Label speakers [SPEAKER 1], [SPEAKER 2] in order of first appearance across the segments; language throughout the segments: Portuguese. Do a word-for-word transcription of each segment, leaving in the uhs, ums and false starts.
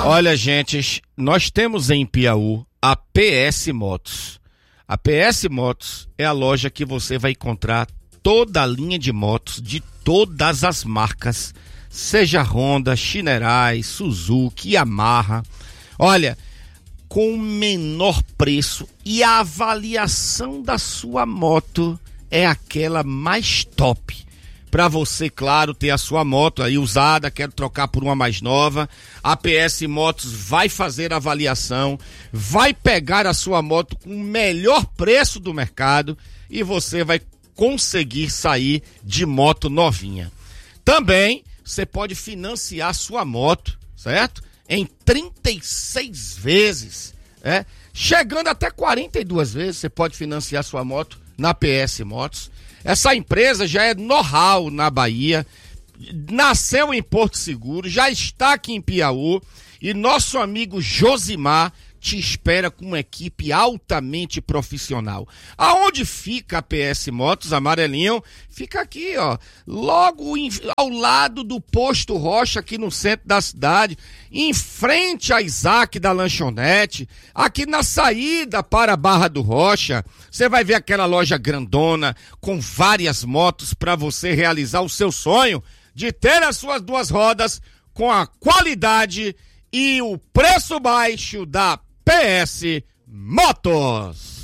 [SPEAKER 1] Olha, gente, nós temos em Piauí a P S Motos. A P S Motos é a loja que você vai encontrar toda a linha de motos de todas as marcas, seja Honda, Shinerai, Suzuki, Yamaha. Olha, com o menor preço, e a avaliação da sua moto é aquela mais top. Para você, claro, ter a sua moto aí usada, quero trocar por uma mais nova, a P S Motos vai fazer a avaliação, vai pegar a sua moto com o melhor preço do mercado e você vai conseguir sair de moto novinha. Também você pode financiar a sua moto, certo? Em trinta e seis vezes, é? Chegando até quarenta e duas vezes você pode financiar sua moto na P S Motos. Essa empresa já é know-how na Bahia, nasceu em Porto Seguro, já está aqui em Piauí e nosso amigo Josimar te espera com uma equipe altamente profissional. Aonde fica a P S Motos, amarelinho? Fica aqui, ó, logo em, ao lado do Posto Rocha, aqui no centro da cidade, em frente a Isaac da Lanchonete, aqui na saída para a Barra do Rocha. Você vai ver aquela loja grandona com várias motos para você realizar o seu sonho de ter as suas duas rodas com a qualidade e o preço baixo da P S Motos.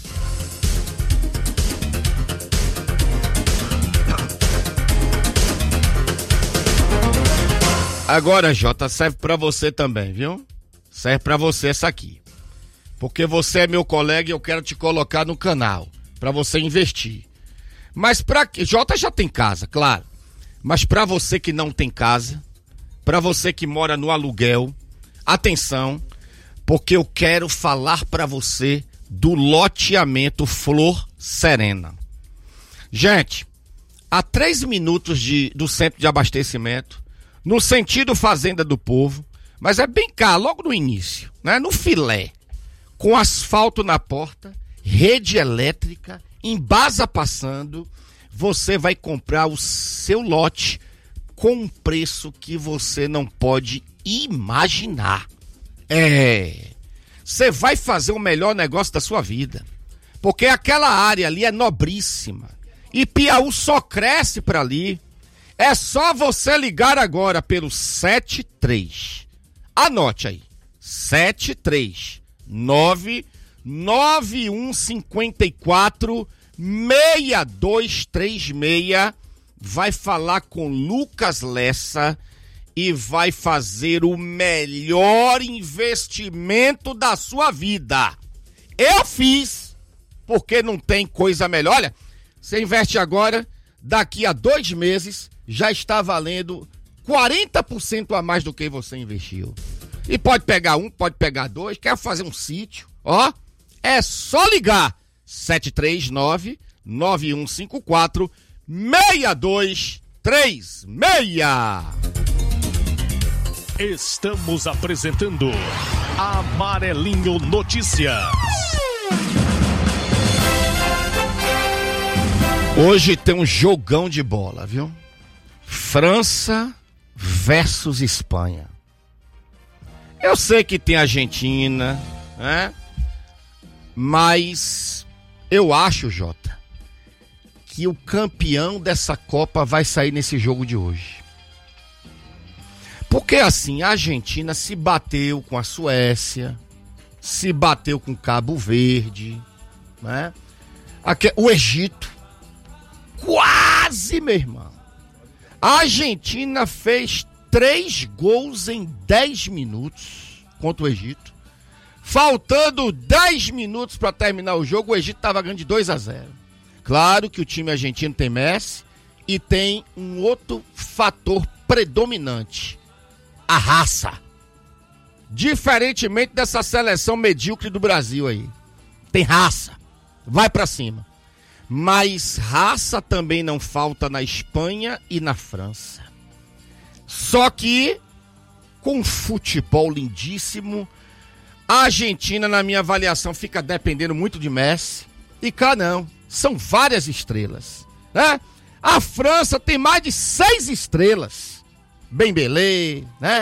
[SPEAKER 1] Agora, Jota, serve pra você também, viu? Serve pra você essa aqui. Porque você é meu colega e eu quero te colocar no canal pra você investir. Mas pra que? Jota já tem casa, claro. Mas pra você que não tem casa, pra você que mora no aluguel, atenção, porque eu quero falar para você do loteamento Flor Serena. Gente, a três minutos de, do centro de abastecimento, no sentido Fazenda do Povo, mas é bem cá, logo no início, né? No filé, com asfalto na porta, rede elétrica, embasa passando, você vai comprar o seu lote com um preço que você não pode imaginar. É, você vai fazer o melhor negócio da sua vida, porque aquela área ali é nobríssima e Piauí só cresce para ali. É só você ligar agora pelo sete três, anote aí, sete três nove nove um cinco quatro seis dois três seis, vai falar com Lucas Lessa e vai fazer o melhor investimento da sua vida. Eu fiz, porque não tem coisa melhor. Olha, você investe agora, daqui a dois meses já está valendo quarenta por cento a mais do que você investiu. E pode pegar um, pode pegar dois, quer fazer um sítio, ó, é só ligar sete três nove nove um cinco quatro seis dois três seis.
[SPEAKER 2] Estamos apresentando Amarelinho Notícias.
[SPEAKER 1] Hoje tem um jogão de bola, viu? França versus Espanha. Eu sei que tem Argentina, né? Mas eu acho, Jota, que o campeão dessa Copa vai sair nesse jogo de hoje. Porque assim, a Argentina se bateu com a Suécia, se bateu com Cabo Verde, né? Aqui, o Egito, quase, meu irmão. A Argentina fez três gols em dez minutos contra o Egito. Faltando dez minutos para terminar o jogo, o Egito estava ganhando de dois a zero. Claro que o time argentino tem Messi e tem um outro fator predominante: a raça. Diferentemente dessa seleção medíocre do Brasil aí. Tem raça. Vai pra cima. Mas raça também não falta na Espanha e na França. Só que, com futebol lindíssimo, a Argentina, na minha avaliação, fica dependendo muito de Messi. E cá não. São várias estrelas, né? A França tem mais de seis estrelas. Dembélé, né?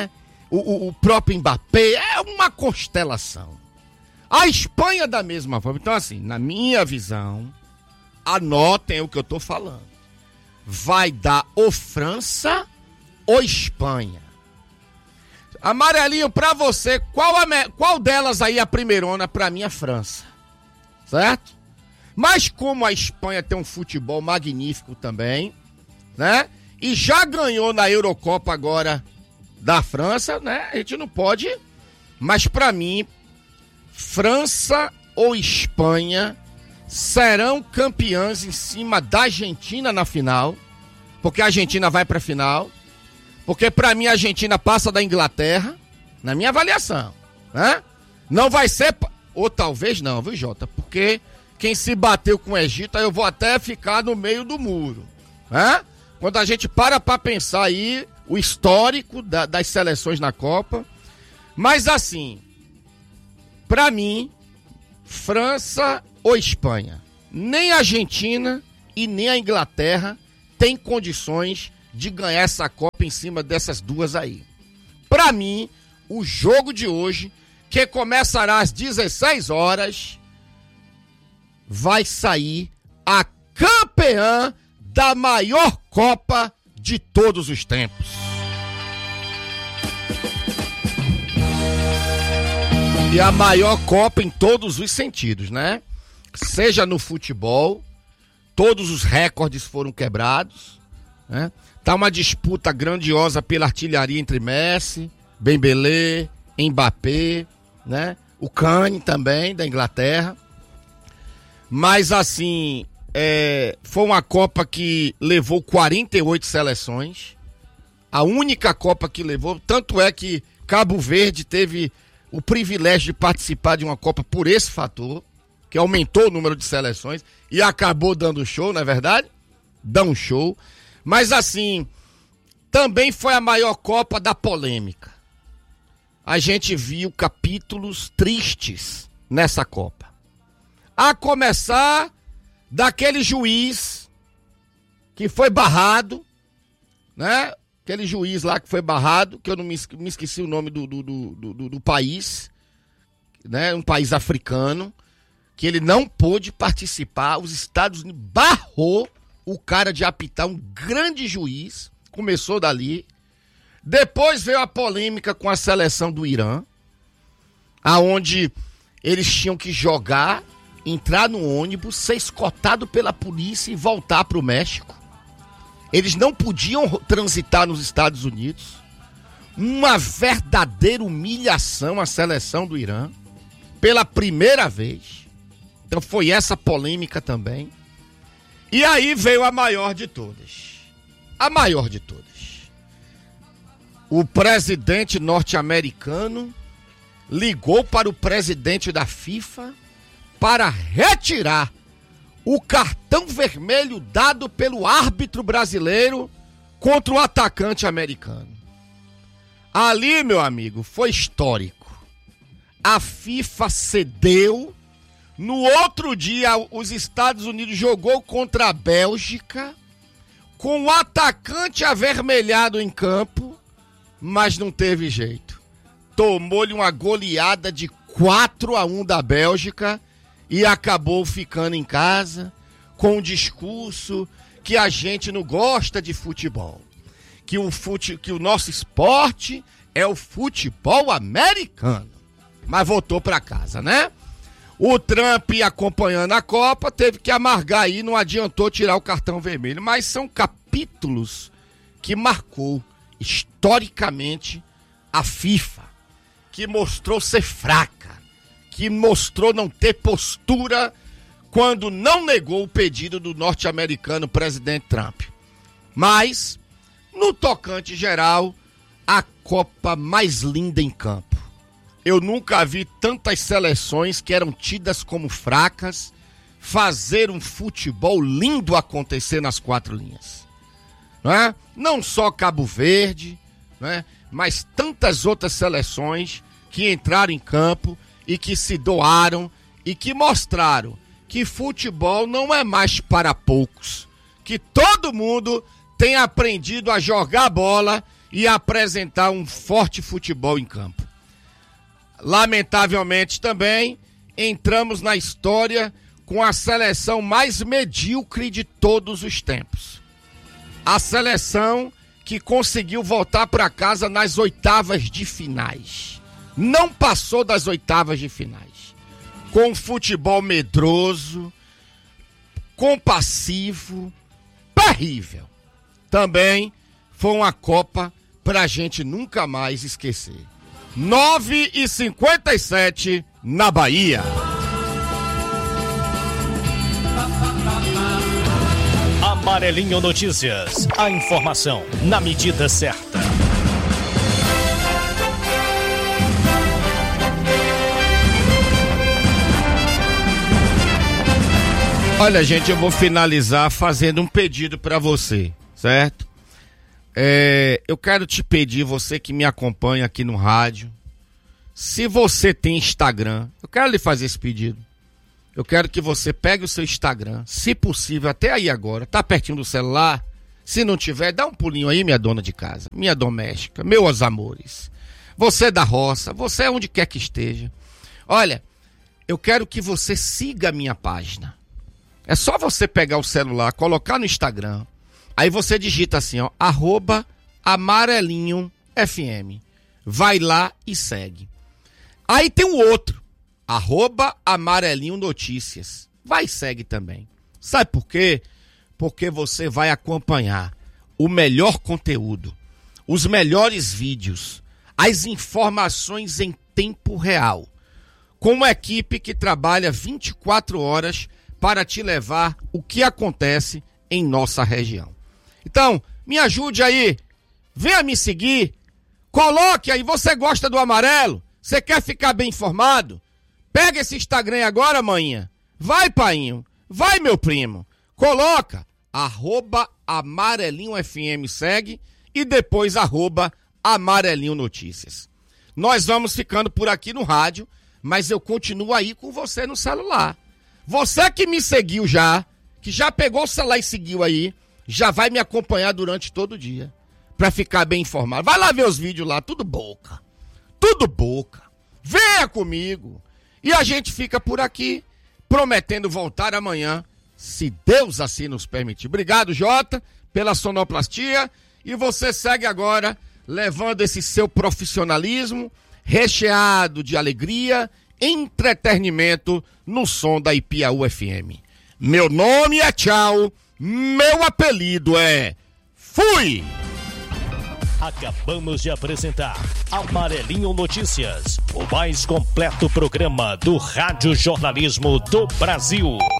[SPEAKER 1] o, o, o próprio Mbappé, é uma constelação. A Espanha da mesma forma. Então, assim, na minha visão, anotem o que eu tô falando. Vai dar ou França ou Espanha. Amarelinho, pra você, qual, a, qual delas aí é a primeirona? Pra mim, a França. Certo? Mas como a Espanha tem um futebol magnífico também, né? E já ganhou na Eurocopa agora da França, né? A gente não pode. Mas pra mim, França ou Espanha serão campeãs em cima da Argentina na final, porque a Argentina vai pra final, porque pra mim a Argentina passa da Inglaterra, na minha avaliação, né? Não vai ser, ou talvez não, viu, Jota? Porque quem se bateu com o Egito, aí eu vou até ficar no meio do muro, né? Quando a gente para pra pensar aí o histórico da, das seleções na Copa, mas assim, pra mim, França ou Espanha, nem a Argentina e nem a Inglaterra tem condições de ganhar essa Copa em cima dessas duas aí. Pra mim, o jogo de hoje, que começará às dezesseis horas, vai sair a campeã da maior Copa de todos os tempos. E a maior Copa em todos os sentidos, né? Seja no futebol, todos os recordes foram quebrados, né? Tá uma disputa grandiosa pela artilharia entre Messi, Dembélé, Mbappé, né? O Kane também, da Inglaterra. Mas assim, é, foi uma Copa que levou quarenta e oito seleções. A única Copa que levou, tanto é que Cabo Verde teve o privilégio de participar de uma Copa por esse fator, que aumentou o número de seleções e acabou dando show, não é verdade? Dá um show. Mas assim, também foi a maior Copa da polêmica. A gente viu capítulos tristes nessa Copa. A começar daquele juiz que foi barrado, né? Aquele juiz lá que foi barrado, que eu não me, me esqueci o nome do, do, do, do, do país, né? Um país africano, que ele não pôde participar. Os Estados Unidos barrou o cara de apitar, um grande juiz, começou dali. Depois veio a polêmica com a seleção do Irã, aonde eles tinham que jogar, entrar no ônibus, ser escoltado pela polícia e voltar para o México. Eles não podiam transitar nos Estados Unidos. Uma verdadeira humilhação à seleção do Irã, pela primeira vez. Então foi essa polêmica também. E aí veio a maior de todas. A maior de todas. O presidente norte-americano ligou para o presidente da FIFA para retirar o cartão vermelho dado pelo árbitro brasileiro contra o atacante americano. Ali, meu amigo, foi histórico. A FIFA cedeu. No outro dia, os Estados Unidos jogou contra a Bélgica com o atacante avermelhado em campo, mas não teve jeito. Tomou-lhe uma goleada de quatro a um da Bélgica e acabou ficando em casa com um discurso que a gente não gosta de futebol. Que o, fute, que o nosso esporte é o futebol americano. Mas voltou para casa, né? O Trump, acompanhando a Copa, teve que amargar aí, não adiantou tirar o cartão vermelho. Mas são capítulos que marcou historicamente a FIFA, que mostrou ser fraca, que mostrou não ter postura quando não negou o pedido do norte-americano presidente Trump. Mas, no tocante geral, a Copa mais linda em campo. Eu nunca vi tantas seleções que eram tidas como fracas fazer um futebol lindo acontecer nas quatro linhas. Não é? Não só Cabo Verde, não é? Mas tantas outras seleções que entraram em campo e que se doaram e que mostraram que futebol não é mais para poucos, que todo mundo tem aprendido a jogar bola e apresentar um forte futebol em campo. Lamentavelmente também entramos na história com a seleção mais medíocre de todos os tempos. A seleção que conseguiu voltar para casa nas oitavas de finais. Não passou das oitavas de finais. Com futebol medroso, compassivo, terrível. Também foi uma Copa pra gente nunca mais esquecer. nove e cinquenta e sete na Bahia.
[SPEAKER 2] Amarelinho Notícias. A informação na medida certa.
[SPEAKER 1] Olha, gente, eu vou finalizar fazendo um pedido pra você, certo? É, eu quero te pedir, você que me acompanha aqui no rádio, se você tem Instagram, eu quero lhe fazer esse pedido. Eu quero que você pegue o seu Instagram, se possível, até aí agora, tá pertinho do celular. Se não tiver, dá um pulinho aí, minha dona de casa, minha doméstica, meus amores. Você da roça, você onde quer que esteja. Olha, eu quero que você siga a minha página. É só você pegar o celular, colocar no Instagram. Aí você digita assim, ó, arroba amarelinho F M. Vai lá e segue. Aí tem o outro, arroba amarelinho notícias. Vai e segue também. Sabe por quê? Porque você vai acompanhar o melhor conteúdo, os melhores vídeos, as informações em tempo real, com uma equipe que trabalha vinte e quatro horas para te levar o que acontece em nossa região. Então, me ajude aí, venha me seguir, coloque aí, você gosta do amarelo? Você quer ficar bem informado? Pega esse Instagram agora, manhã. Vai, painho, vai, meu primo, coloca, arroba amarelinho F M, segue, e depois arroba amarelinho notícias. Nós vamos ficando por aqui no rádio, mas eu continuo aí com você no celular. Você que me seguiu já, que já pegou o celular e seguiu aí, já vai me acompanhar durante todo o dia, pra ficar bem informado. Vai lá ver os vídeos lá, tudo boca, tudo boca. Venha comigo. E a gente fica por aqui, prometendo voltar amanhã, se Deus assim nos permitir. Obrigado, Jota, pela sonoplastia. E você segue agora, levando esse seu profissionalismo, recheado de alegria, entretenimento, no som da Ipiaú F M. Meu nome é Tchau, meu apelido é Fui!
[SPEAKER 2] Acabamos de apresentar Amarelinho Notícias, o mais completo programa do rádio jornalismo do Brasil.